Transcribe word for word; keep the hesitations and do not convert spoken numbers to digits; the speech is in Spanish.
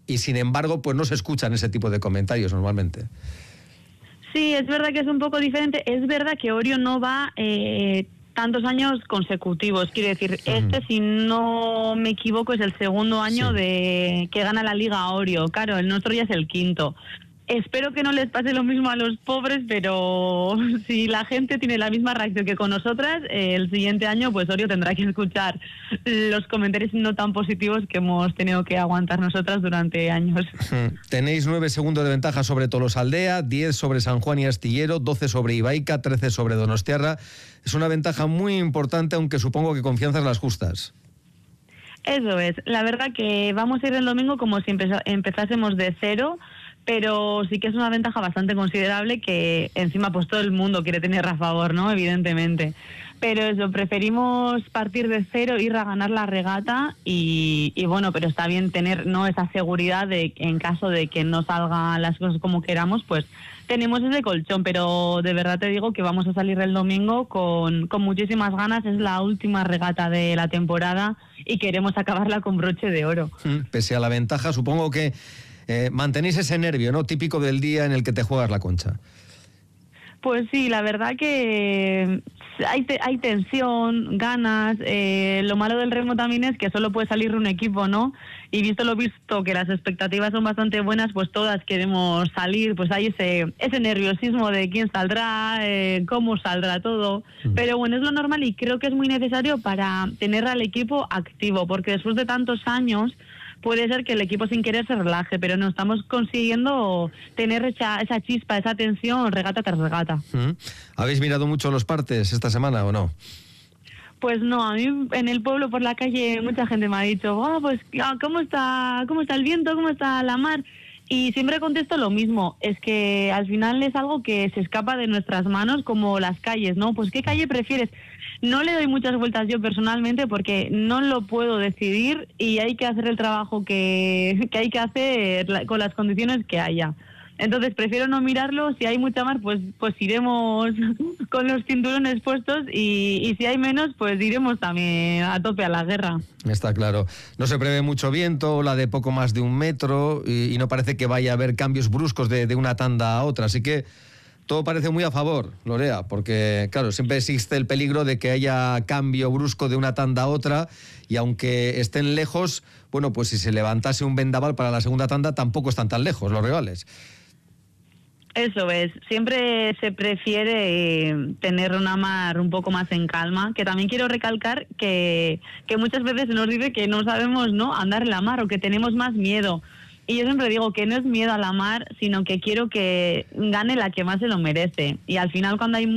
y sin embargo pues no se escuchan ese tipo de comentarios normalmente. Sí, es verdad que es un poco diferente. Es verdad que Orio no va eh, tantos años consecutivos. Quiero decir, uh-huh. este, si no me equivoco, es el segundo año sí. de que gana la Liga Orio. Claro, el nuestro ya es el quinto. Espero que no les pase lo mismo a los pobres, pero si la gente tiene la misma reacción que con nosotras, eh, el siguiente año pues Orio tendrá que escuchar los comentarios no tan positivos que hemos tenido que aguantar nosotras durante años. Tenéis nueve segundos de ventaja sobre Tolosaldea, diez sobre San Juan y Astillero, doce sobre Ibaica, trece sobre Donostiarra. Es una ventaja muy importante, aunque supongo que confianzas las justas. Eso es. La verdad que vamos a ir el domingo como si empezásemos de cero, pero sí que es una ventaja bastante considerable que encima pues todo el mundo quiere tener a favor, ¿no? Evidentemente. Pero eso, preferimos partir de cero, ir a ganar la regata y, y bueno, pero está bien tener, ¿no?, esa seguridad de en caso de que no salgan las cosas como queramos, pues tenemos ese colchón, pero de verdad te digo que vamos a salir el domingo con, con muchísimas ganas. Es la última regata de la temporada y queremos acabarla con broche de oro. Pese a la ventaja, supongo que Eh, mantenéis ese nervio, ¿no?, típico del día en el que te juegas la concha. Pues sí, la verdad que hay, te, hay tensión, ganas. Eh, lo malo del remo también es que solo puede salir un equipo, ¿no? Y visto lo visto, que las expectativas son bastante buenas, pues todas queremos salir. Pues hay ese ese nerviosismo de quién saldrá, eh, cómo saldrá todo. Mm. Pero bueno, es lo normal y creo que es muy necesario para tener al equipo activo, porque después de tantos años puede ser que el equipo sin querer se relaje, pero no estamos consiguiendo tener esa, esa chispa, esa tensión regata tras regata. ¿Mm? ¿Habéis mirado mucho los partes esta semana o no? Pues no, a mí en el pueblo, por la calle, mucha gente me ha dicho, oh, pues ¿cómo está, cómo está el viento? ¿Cómo está la mar? Y siempre contesto lo mismo, es que al final es algo que se escapa de nuestras manos, como las calles, ¿no? Pues ¿qué calle prefieres? No le doy muchas vueltas yo personalmente porque no lo puedo decidir y hay que hacer el trabajo que, que hay que hacer con las condiciones que haya. Entonces prefiero no mirarlo. Si hay mucha mar, pues pues iremos con los cinturones puestos y, y si hay menos, pues iremos también a tope a la guerra. Está claro. No se prevé mucho viento, la de poco más de un metro y, y no parece que vaya a haber cambios bruscos de, de una tanda a otra, así que todo parece muy a favor, Lorea, porque claro, siempre existe el peligro de que haya cambio brusco de una tanda a otra y aunque estén lejos, bueno, pues si se levantase un vendaval para la segunda tanda tampoco están tan lejos los rivales. Eso es, siempre se prefiere eh, tener una mar un poco más en calma, que también quiero recalcar que, que muchas veces se nos dice que no sabemos, ¿no?, andar en la mar o que tenemos más miedo. Y yo siempre digo que no es miedo a la mar, sino que quiero que gane la que más se lo merece. Y al final cuando hay